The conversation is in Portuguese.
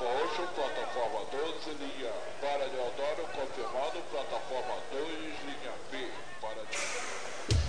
Gaúcho, plataforma 12, linha para Deodoro, confirmado, plataforma 12.